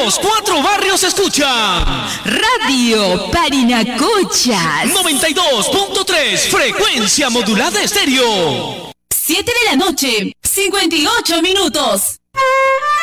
Los 4 barrios escuchan Radio Parinacochas 92.3 frecuencia modulada estéreo. 7 de la noche, 58 minutos.